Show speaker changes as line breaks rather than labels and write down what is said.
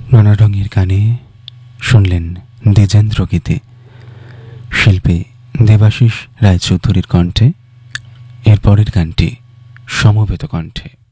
নানা রঙের গানে শুনলেন দ্বিজেন্দ্র গীতে, শিল্পী দেবাশিস রায়চৌধুরীর কণ্ঠে। এরপরের গানটি সমবেত কণ্ঠে।